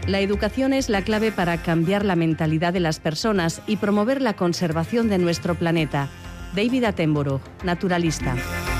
La educación es la clave para cambiar la mentalidad de las personas y promover la conservación de nuestro planeta. David Attenborough, naturalista.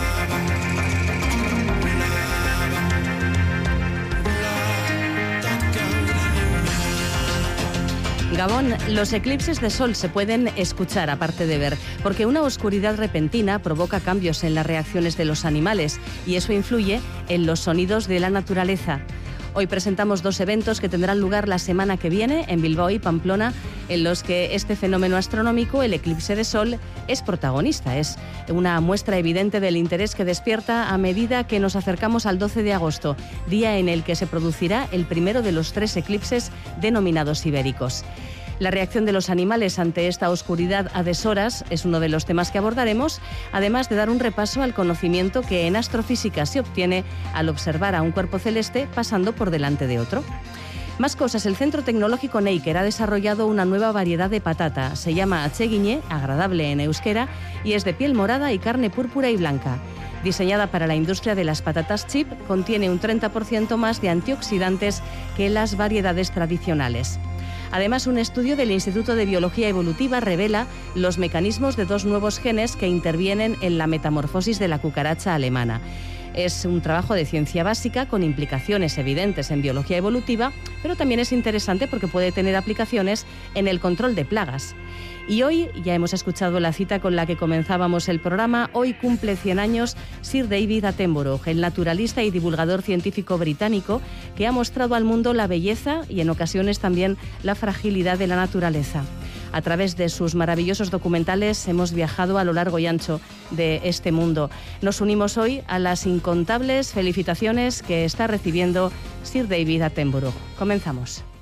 Gabón, los eclipses de sol se pueden escuchar aparte de ver, porque una oscuridad repentina provoca cambios en las reacciones de los animales y eso influye en los sonidos de la naturaleza. Hoy presentamos 2 eventos que tendrán lugar la semana que viene en Bilbao y Pamplona, en los que este fenómeno astronómico, el eclipse de sol, es protagonista. Es una muestra evidente del interés que despierta a medida que nos acercamos al 12 de agosto, día en el que se producirá el primero de los 3 eclipses denominados ibéricos. La reacción de los animales ante esta oscuridad a deshoras es uno de los temas que abordaremos, además de dar un repaso al conocimiento que en astrofísica se obtiene al observar a un cuerpo celeste pasando por delante de otro. Más cosas, el Centro Tecnológico Neiker ha desarrollado una nueva variedad de patata. Se llama atsegiñe, agradable en euskera, y es de piel morada y carne púrpura y blanca. Diseñada para la industria de las patatas chip, contiene un 30% más de antioxidantes que las variedades tradicionales. Además, un estudio del Instituto de Biología Evolutiva revela los mecanismos de 2 nuevos genes que intervienen en la metamorfosis de la cucaracha alemana. Es un trabajo de ciencia básica con implicaciones evidentes en biología evolutiva, pero también es interesante porque puede tener aplicaciones en el control de plagas. Y hoy, ya hemos escuchado la cita con la que comenzábamos el programa, hoy cumple 100 años Sir David Attenborough, el naturalista y divulgador científico británico que ha mostrado al mundo la belleza y en ocasiones también la fragilidad de la naturaleza. A través de sus maravillosos documentales hemos viajado a lo largo y ancho de este mundo. Nos unimos hoy a las incontables felicitaciones que está recibiendo Sir David Attenborough. Comenzamos.